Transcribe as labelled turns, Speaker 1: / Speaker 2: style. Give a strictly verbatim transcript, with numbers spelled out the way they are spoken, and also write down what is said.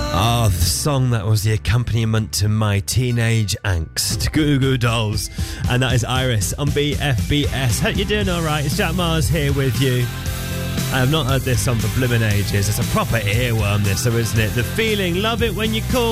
Speaker 1: Ah, the song that was the accompaniment to my teenage angst. Goo Goo Dolls. And that is Iris on B F B S. Hope you're doing alright. It's Jack Mars here with you. I have not heard this song for blimmin' ages. It's a proper earworm, this, though, isn't it? The Feeling. Love it when you call.